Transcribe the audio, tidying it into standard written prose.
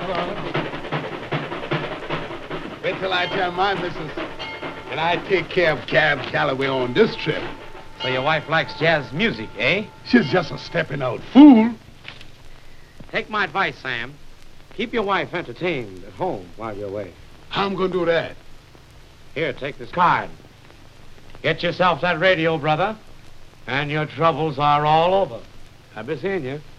Wait till I tell my missus that I take care of Cab Calloway on this trip. So your wife likes jazz music, eh? She's just a stepping out fool. Take my advice, Sam. Keep your wife entertained at home while you're away. How I'm gonna do that? Here, take this card. Get yourself that radio, brother, and your troubles are all over. I'll be seeing you.